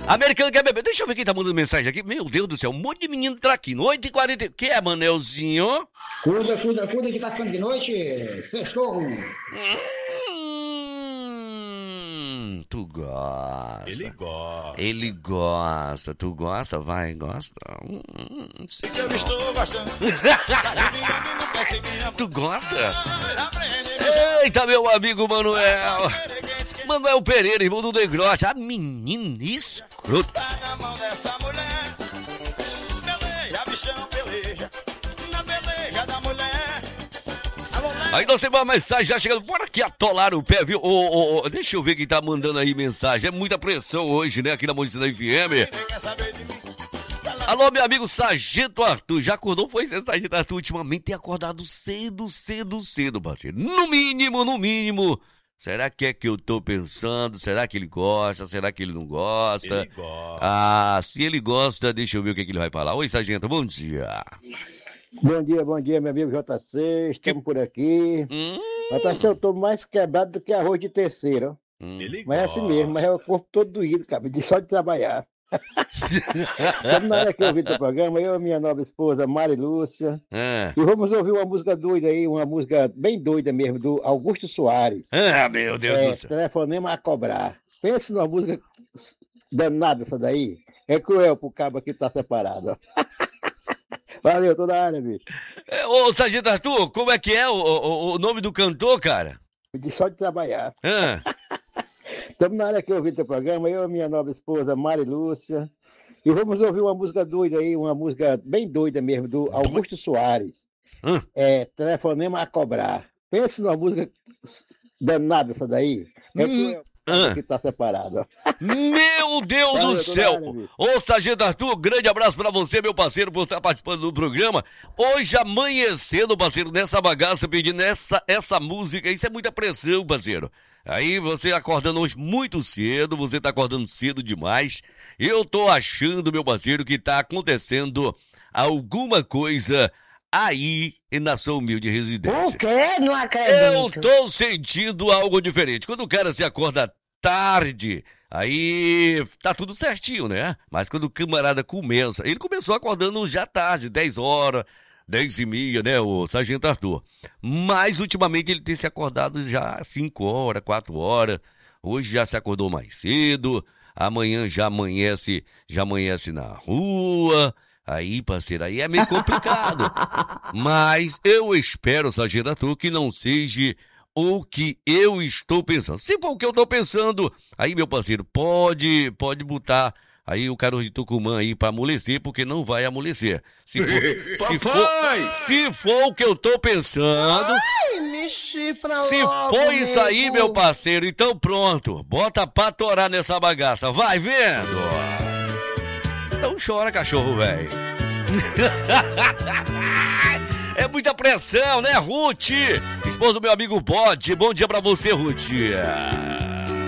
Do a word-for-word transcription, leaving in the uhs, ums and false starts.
Americano quer beber. Deixa eu ver quem tá mandando mensagem aqui. Meu Deus do céu, um monte de menino tá aqui. oito e quarenta. Que é, Manelzinho? Cuida, cuida, cuida que tá ficando de noite. Sextou. Hum, tu gosta. Ele gosta. Ele gosta. Tu gosta? Vai, gosta. Hum, eu estou gostando. Tu gosta? Eita, meu amigo Manuel. Manuel Pereira, irmão do Negrote. Ah, menino escroto. Tá na mão dessa mulher. Peleja, bichão, peleja. Na peleja da mulher. Aí nós temos uma mensagem já chegando. Bora aqui atolar o pé, viu? Oh, oh, oh. Deixa eu ver quem tá mandando aí mensagem. É muita pressão hoje, né? Aqui na música da F M. Alô, meu amigo Sargento Arthur. Já acordou? Foi ser Sargento Arthur. Ultimamente tem acordado cedo, cedo, cedo, parceiro. No mínimo, no mínimo. Será que é que eu tô pensando? Será que ele gosta? Será que ele não gosta? Ele gosta. Ah, se ele gosta, deixa eu ver o que, é que ele vai falar. Oi, Sargento, bom dia. Bom dia, bom dia, meu amigo J C. Estamos por aqui. Hum. J C, eu tô mais quebrado do que arroz de terceira. Hum. Ele mas é gosta. assim mesmo, mas é o corpo todo doído, cara, de só de trabalhar. Na hora que eu ouvi teu programa, eu e minha nova esposa, Mari Lúcia, Ah. e vamos ouvir uma música doida aí, uma música bem doida mesmo, do Augusto Soares. Ah, meu Deus É, do céu. Telefonema a cobrar. Pensa numa música danada essa daí. É cruel pro cabo que tá separado. Valeu, toda a área, bicho. É, ô, Sargento Arthur, como é que é o, o, o nome do cantor, cara? De só de trabalhar. Ah. Estamos na hora que eu ouvi teu programa, eu e minha nova esposa, Mari Lúcia, e vamos ouvir uma música doida aí, uma música bem doida mesmo, do Augusto Soares. Hã? É, Telefonema a cobrar. Pensa numa música danada essa daí. É Hum. cruel Ah. que tá separado. Meu Deus Valeu, do toda céu! área, bicho. Ô, Sargento Arthur, grande abraço pra você, meu parceiro, por estar participando do programa. Hoje amanhecendo, parceiro, nessa bagaça, pedindo essa, essa música. Isso é muita pressão, parceiro. Aí você acordando hoje muito cedo, você tá acordando cedo demais. Eu tô achando, meu parceiro, que tá acontecendo alguma coisa aí na sua humilde residência. O quê? Não acredito. Eu tô sentindo algo diferente. Quando o cara se acorda tarde, aí tá tudo certinho, né? Mas quando o camarada começa, ele começou acordando já tarde, dez horas, dez e meia, né, o Sargento Arthur. Mas ultimamente ele tem se acordado já cinco horas, quatro horas. Hoje já se acordou mais cedo, amanhã já amanhece, já amanhece na rua. Aí, parceiro, aí é meio complicado. Mas eu espero, Sargento Arthur, que não seja o que eu estou pensando. Se for o que eu estou pensando, aí, meu parceiro, pode, pode botar aí o caroço de Tucumã aí pra amolecer, porque não vai amolecer. Se for, se for, se for o que eu tô pensando, Ai, me chifra se logo, for isso aí, nego. meu parceiro, então pronto. Bota pra torar nessa bagaça. Vai vendo. Não chora, cachorro, velho. É muita pressão, né, Ruth? Esposa do meu amigo Bode. Bom dia pra você, Ruth.